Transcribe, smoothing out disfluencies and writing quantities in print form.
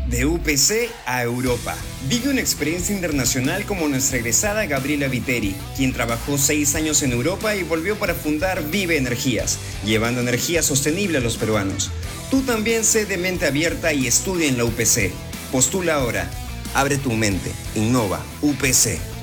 De UPC a Europa. Vive una experiencia internacional como nuestra egresada Gabriela Viteri, quien trabajó 6 años en Europa y volvió para fundar Vive Energías, llevando energía sostenible a los peruanos. Tú también sé de mente abierta y estudia en la UPC. Postula ahora. Abre tu mente. Innova. UPC.